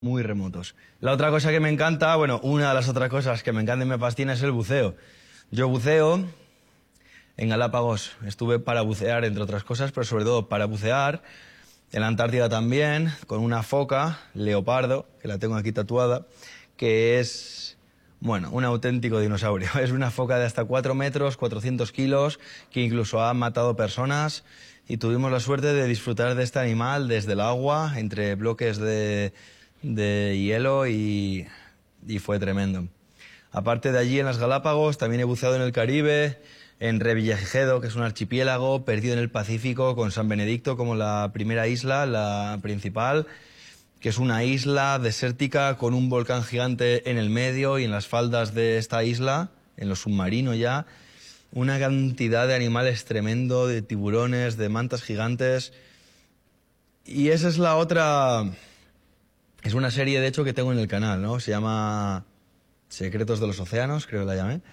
muy remotos. La otra cosa que me encanta, bueno, una de las otras cosas que me encanta y me fascina es el buceo. Yo buceo en Galápagos, estuve para bucear, entre otras cosas, pero sobre todo para bucear. En la Antártida también, con una foca leopardo, que la tengo aquí tatuada, que es, bueno, un auténtico dinosaurio. Es una foca de hasta 4 metros, 400 kilos, que incluso ha matado personas. Y tuvimos la suerte de disfrutar de este animal desde el agua, entre bloques de hielo, y fue tremendo. Aparte de allí, en las Galápagos, también he buceado en el Caribe, en Revillagigedo, que es un archipiélago perdido en el Pacífico, con San Benedicto como la primera isla, la principal, que es una isla desértica con un volcán gigante en el medio, y en las faldas de esta isla, en lo submarino ya, una cantidad de animales tremendo, de tiburones, de mantas gigantes. Y esa es la otra... Es una serie, de hecho, que tengo en el canal, ¿no? Se llama Secretos de los Océanos, creo que la llamé.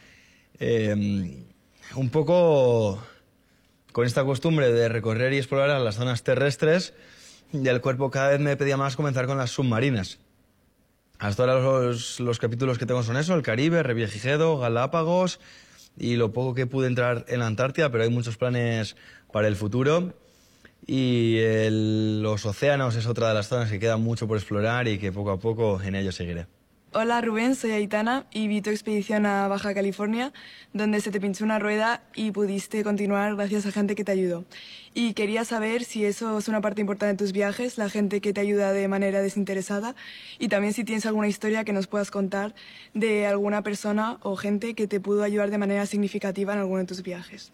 Un poco con esta costumbre de recorrer y explorar las zonas terrestres, y el cuerpo cada vez me pedía más comenzar con las submarinas. Hasta ahora los capítulos que tengo son eso: el Caribe, Revillagigedo, Galápagos, y lo poco que pude entrar en la Antártida, pero hay muchos planes para el futuro. Y los océanos es otra de las zonas que queda mucho por explorar y que poco a poco en ello seguiré. Hola Rubén, soy Aitana y vi tu expedición a Baja California, donde se te pinchó una rueda y pudiste continuar gracias a gente que te ayudó. Y quería saber si eso es una parte importante de tus viajes, la gente que te ayuda de manera desinteresada, y también si tienes alguna historia que nos puedas contar de alguna persona o gente que te pudo ayudar de manera significativa en alguno de tus viajes.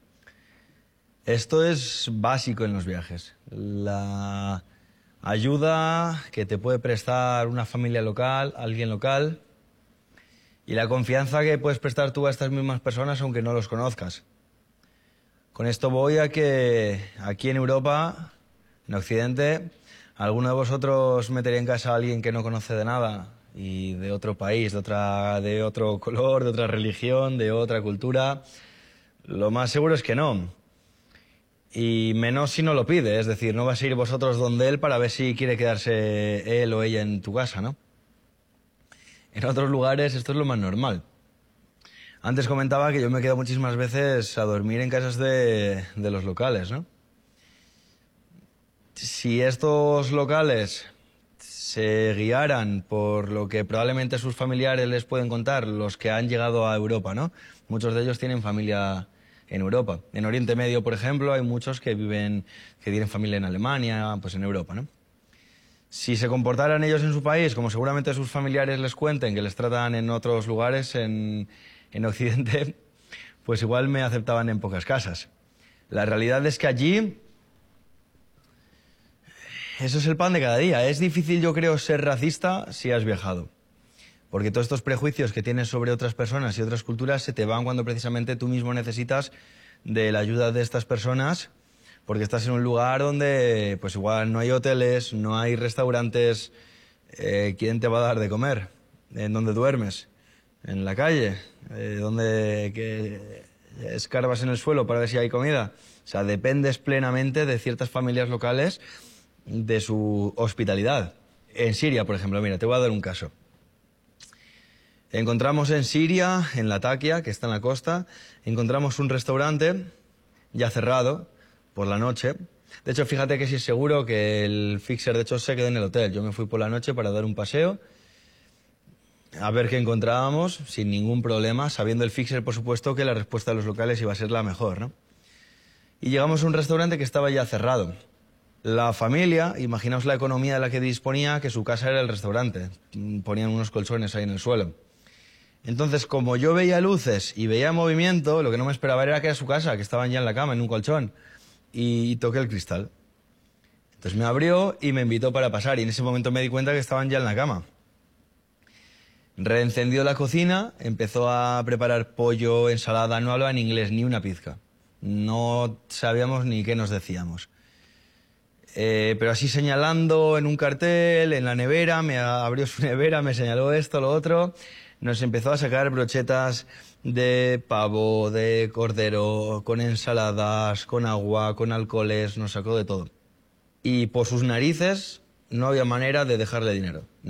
Esto es básico en los viajes. La ayuda que te puede prestar una familia local, alguien local, y la confianza que puedes prestar tú a estas mismas personas aunque no los conozcas. Con esto voy a que aquí en Europa, en Occidente, alguno de vosotros metería en casa a alguien que no conoce de nada, y de otro país, de otro color, de otra religión, de otra cultura. Lo más seguro es que no. Y menos si no lo pide, es decir, no vais a ir vosotros donde él para ver si quiere quedarse él o ella en tu casa, ¿no? En otros lugares esto es lo más normal. Antes comentaba que yo me quedo muchísimas veces a dormir en casas de los locales, ¿no? Si estos locales se guiaran por lo que probablemente sus familiares les pueden contar, los que han llegado a Europa, ¿no? Muchos de ellos tienen familia en Europa. En Oriente Medio, por ejemplo, hay muchos que tienen familia en Alemania, pues en Europa, ¿no? Si se comportaran ellos en su país, como seguramente sus familiares les cuenten que les tratan en otros lugares en Occidente, pues igual me aceptaban en pocas casas. La realidad es que allí, eso es el pan de cada día. Es difícil, yo creo, ser racista si has viajado. Porque todos estos prejuicios que tienes sobre otras personas y otras culturas se te van cuando precisamente tú mismo necesitas de la ayuda de estas personas, porque estás en un lugar donde pues igual no hay hoteles, no hay restaurantes. ¿Quién te va a dar de comer? ¿En dónde duermes? ¿En la calle? ¿Dónde escarbas en el suelo para ver si hay comida? O sea, dependes plenamente de ciertas familias locales, de su hospitalidad. En Siria, por ejemplo, mira, te voy a dar un caso. Encontramos en Siria, en Latakia, que está en la costa, encontramos un restaurante ya cerrado por la noche. De hecho, fíjate que sí es seguro que el fixer, de hecho, se quedó en el hotel. Yo me fui por la noche para dar un paseo, a ver qué encontrábamos, sin ningún problema, sabiendo el fixer, por supuesto, que la respuesta de los locales iba a ser la mejor, ¿no? Y llegamos a un restaurante que estaba ya cerrado. La familia, imaginaos la economía de la que disponía, que su casa era el restaurante. Ponían unos colchones ahí en el suelo. Entonces, como yo veía luces y veía movimiento, lo que no me esperaba era que era su casa, que estaban ya en la cama, en un colchón. Y toqué el cristal. Entonces me abrió y me invitó para pasar, y en ese momento me di cuenta que estaban ya en la cama. Reencendió la cocina, empezó a preparar pollo, ensalada, no hablaba en inglés ni una pizca. No sabíamos ni qué nos decíamos. Pero así señalando en un cartel, en la nevera, me abrió su nevera, me señaló esto, lo otro. Nos empezó a sacar brochetas de pavo, de cordero, con ensaladas, con agua, con alcoholes, nos sacó de todo. Y por sus narices no había manera de dejarle dinero.